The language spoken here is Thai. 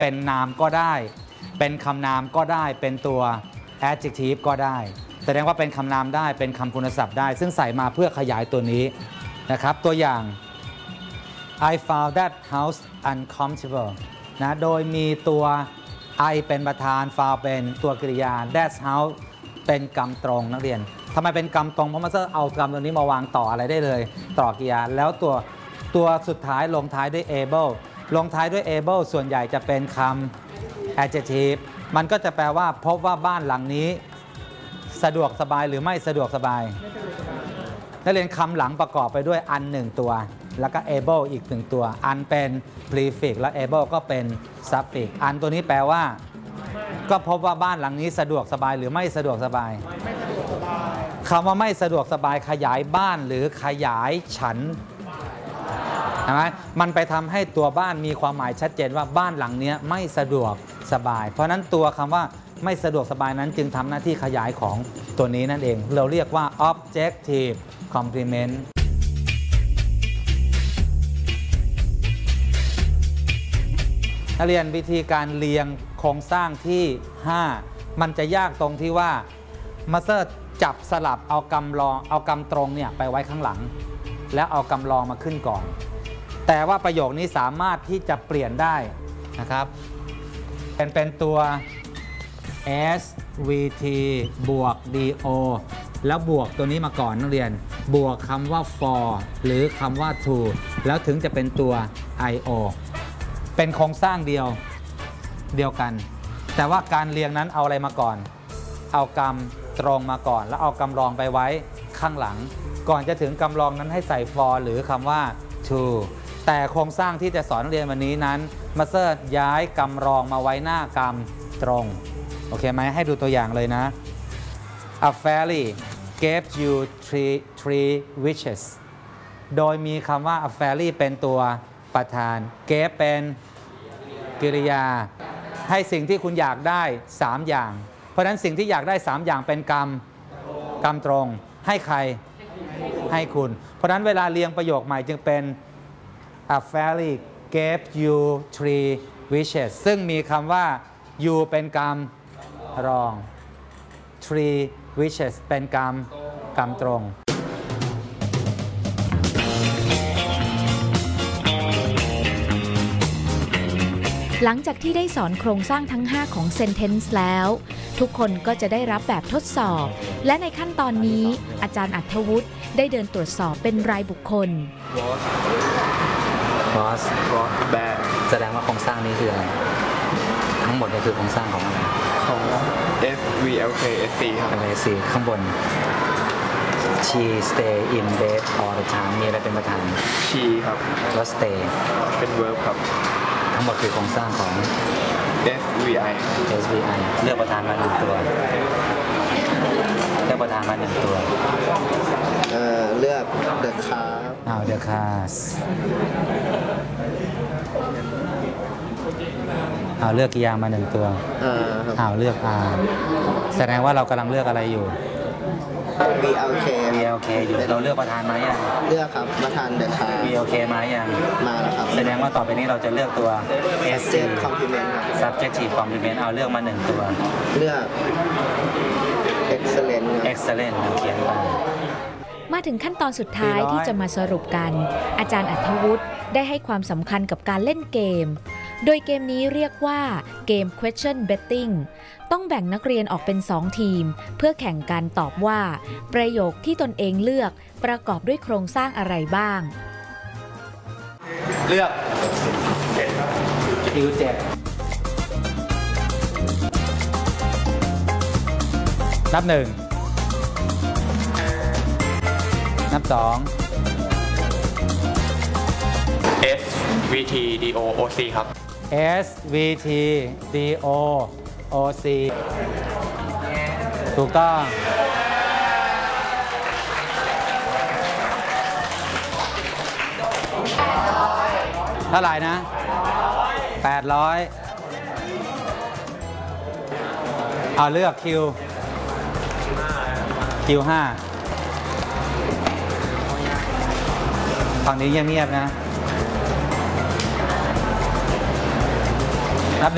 เป็นนามก็ได้เป็นคำนามก็ได้เป็นตัว adjective ก็ได้แสดงว่าเป็นคำนามได้เป็นคำคุณศัพท์ได้ซึ่งใส่มาเพื่อขยายตัวนี้นะครับตัวอย่าง I found that house uncomfortable นะโดยมีตัว I เป็นประธาน found เป็นตัวกริยา that house เป็นกรรมตรงนักเรียนทำไมเป็นกรรมตรงเพราะมันจะเอากรรมตัวนี้มาวางต่ออะไรได้เลยต่อกริยาแล้วตัวสุดท้ายลงท้ายด้วย able ลงท้ายด้วย able ส่วนใหญ่จะเป็นคำ adjective มันก็จะแปลว่าพบว่าบ้านหลังนี้สะดวกสบายหรือไม่สะดวกสบายนักเรียนคำหลังประกอบไปด้วย un 1ตัวแล้วก็ able อีก1ตัว un เป็น prefix และ able ก็เป็น suffix un ตัวนี้แปลว่าก็พบว่าบ้านหลังนี้สะดวกสบายหรือไม่สะดวกสบายคำว่าไม่สะดวกสบายขยายบ้านหรือขยายฉันใช่ไหมมันไปทำให้ตัวบ้านมีความหมายชัดเจนว่าบ้านหลังนี้ไม่สะดวกสบายเพราะนั้นตัวคำว่าไม่สะดวกสบายนั้นจึงทำหน้าที่ขยายของตัวนี้นั่นเองเราเรียกว่า objective complement นักเรียนวิธีการเรียงโครงสร้างที่ 5มันจะยากตรงที่ว่ามาสเตอร์จับสลับเอากำตรงเนี่ยไปไว้ข้างหลังแล้วเอากำรองมาขึ้นก่อนแต่ว่าประโยคนี้สามารถที่จะเปลี่ยนได้นะครับเป็นตัว svt บวก do แล้วบวกตัวนี้มาก่อนนักเรียนบวกคำว่า for หรือคำว่า to แล้วถึงจะเป็นตัว io เป็นโครงสร้างเดียวกันแต่ว่าการเรียงนั้นเอาอะไรมาก่อนเอากำตรงมาก่อนแล้วเอากำรองไปไว้ข้างหลังก่อนจะถึงกำรองนั้นให้ใส่ for หรือคำว่า to แต่โครงสร้างที่จะสอนเรียนวันนี้นั้นมาสเตอร์ย้ายกำรองมาไว้หน้ากำตรงโอเคไหมให้ดูตัวอย่างเลยนะ A fairy gave you three wishes โดยมีคำว่า A fairy เป็นตัวประธาน gave เป็นกริยาให้สิ่งที่คุณอยากได้3อย่างเพราะฉะนั้นสิ่งที่อยากได้3อย่างเป็นกรรมตรงให้ใครให้คุณเพราะฉะนั้นเวลาเรียงประโยคใหม่จึงเป็น A fairy gave you three wishes ซึ่งมีคำว่า you เป็นกรรมรอง three wishes เป็นกรรมตรงหลังจากที่ได้สอนโครงสร้างทั้ง 5 ของ sentence แล้วทุกคนก็จะได้รับแบบทดสอบและในขั้นตอนนี้อาจารย์อัธวุฒิได้เดินตรวจสอบเป็นรายบุคคล was bad แสดงว่าโครงสร้างนี้คืออะไรทั้งหมดนี่คือโครงสร้างของอะไรของ SVLK SC ครับ SC ข้างบน she stay in bed all the time มีอะไรเป็นประธาน she ครับแล้ว stay เป็น verb ครับทั้งหมดคือโครงสร้างของ SVI เลือกประธานมา1ตัวเลือกประธานมา1ตัวเลือก the car the cars เลือกกี่อย่างมา1ตัวเลือก R แสดงว่าเรากำลังเลือกอะไรอยู่ VLK อยู่เราเลือกประธานมายังเลือกครับประธาน the car VLK มายังมาแล้วครับแสดงว่าต่อไปนี้เราจะเลือกตัว SC complement ครับ subjective complement เลือกมา1ตัวเลือก excellent เขียนมาถึงขั้นตอนสุดท้ายที่จะมาสรุปกันอาจารย์อัธวุฒิได้ให้ความสำคัญกับการเล่นเกมโดยเกมนี้เรียกว่าเกม question betting ต้องแบ่งนักเรียนออกเป็น2ทีมเพื่อแข่งกันตอบว่าประโยคที่ตนเองเลือกประกอบด้วยโครงสร้างอะไรบ้างเลือกคิว7นับ1นับ2 SVT DOOC ครับ SVT DOOC ถูกต้องเท่าไหร่นะ800เลือกคิว 5ฝั่งนี้เงียบๆนะ